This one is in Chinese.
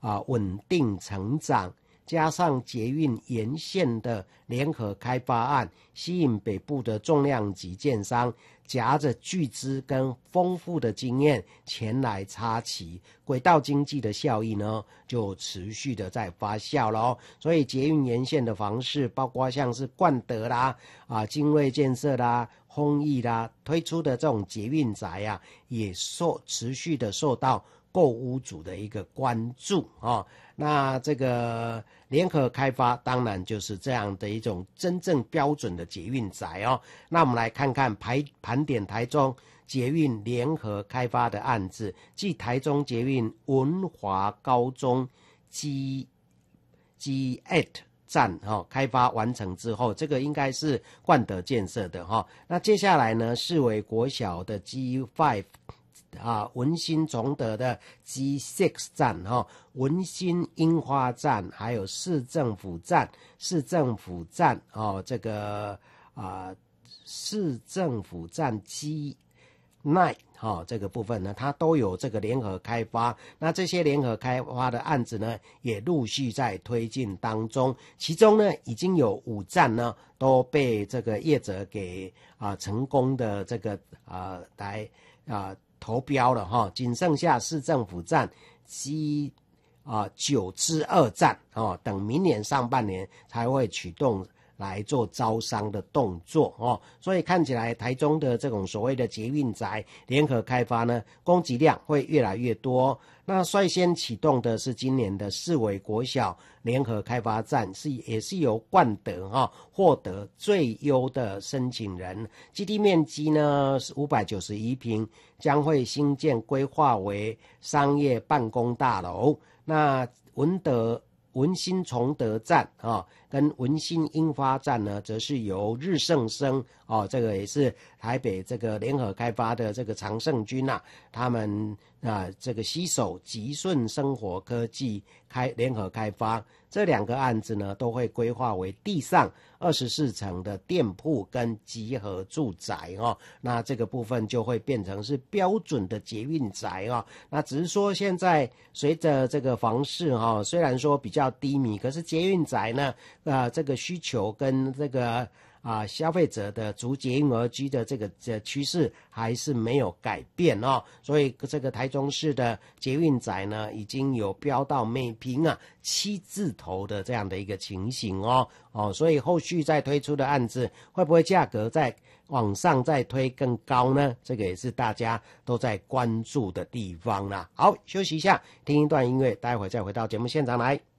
稳定成长，加上捷运沿线的联合开发案，吸引北部的重量级建商夹着巨资跟丰富的经验前来插旗，轨道经济的效益呢就持续的在发酵了所以捷运沿线的房市，包括像是冠德啦、精锐建设啦、弘毅啦推出的这种捷运宅啊，也持续的受到购屋主的一个关注那这个联合开发当然就是这样的一种真正标准的捷运宅那我们来看看盘点台中捷运联合开发的案子，继台中捷运文华高中 G8 站开发完成之后，这个应该是冠德建设的那接下来呢，世伟国小的 G5文心崇德的 G6 站文心樱花站，还有市政府站这个市政府站 G9这个部分呢，它都有这个联合开发。那这些联合开发的案子呢，也陆续在推进当中。其中呢，已经有5站呢都被这个业者给成功的这个投标了仅剩下市政府站 9之2站等明年上半年才会启动来做招商的动作所以看起来台中的这种所谓的捷运宅联合开发呢，供给量会越来越多。那率先启动的是今年的世伟国小联合开发站，也是由冠德获得最优的申请人，基地面积呢是591平，将会新建规划为商业办公大楼。那文心崇德站跟文心樱花站呢，则是由日盛生这个也是台北这个联合开发的这个常胜军他们这个携手吉顺生活科技联合开发，这2个案子呢，都会规划为地上24层的店铺跟集合住宅那这个部分就会变成是标准的捷运宅那只是说现在随着这个房市虽然说比较低迷，可是捷运宅呢这个需求跟这个消费者的逐捷运而居的这个趋势还是没有改变所以这个台中市的捷运宅呢，已经有飙到每平7字头的这样的一个情形所以后续再推出的案子会不会价格再往上再推更高呢？这个也是大家都在关注的地方啦。好，休息一下，听一段音乐，待会再回到节目现场来。